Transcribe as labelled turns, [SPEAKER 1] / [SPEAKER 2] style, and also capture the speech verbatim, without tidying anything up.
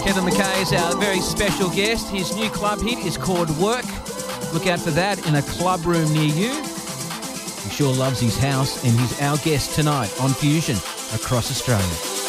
[SPEAKER 1] Kevin McKay is our very special guest. His new club hit is called Work. Look out for that in a club room near you. He sure loves his house, and he's our guest tonight on Fusion across Australia.